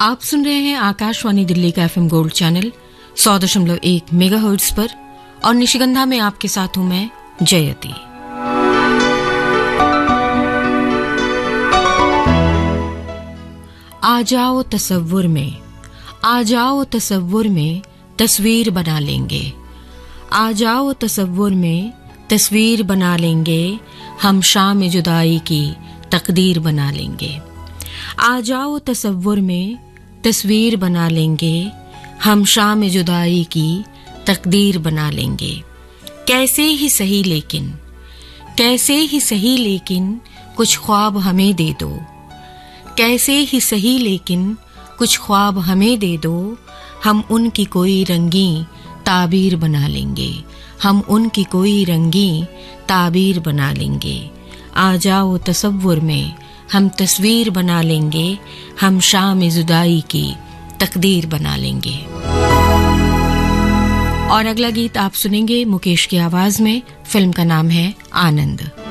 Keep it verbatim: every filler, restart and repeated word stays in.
आप सुन रहे हैं आकाशवाणी दिल्ली का एफएम गोल्ड चैनल सौ दशमलव एक मेगाहर्ट्ज पर और निशिगंधा में आपके साथ हूं मैं जयती। आ जाओ तसव्वुर में, आ जाओ तसव्वुर में तस्वीर बना लेंगे। आ जाओ तसव्वुर में तस्वीर बना लेंगे, हम शाम जुदाई की तकदीर बना लेंगे। आ जाओ तसव्वुर में तस्वीर बना लेंगे, हम शाम जुदाई की तकदीर बना लेंगे। कैसे ही सही लेकिन, कैसे ही सही लेकिन कुछ ख्वाब हमें दे दो। कैसे ही सही लेकिन कुछ ख्वाब हमें दे दो, हम उनकी कोई रंगी ताबीर बना लेंगे। हम उनकी कोई रंगी ताबीर बना लेंगे। आ जाओ तसव्वुर में हम तस्वीर बना लेंगे, हम शाम जुदाई की तकदीर बना लेंगे। और अगला गीत आप सुनेंगे मुकेश की आवाज में। फिल्म का नाम है आनंद।